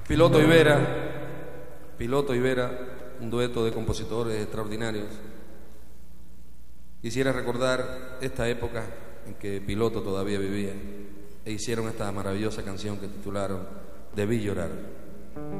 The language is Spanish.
Piloto y Vera, un dueto de compositores extraordinarios. Quisiera recordar esta época en que Piloto todavía vivía e hicieron esta maravillosa canción que titularon Debí llorar.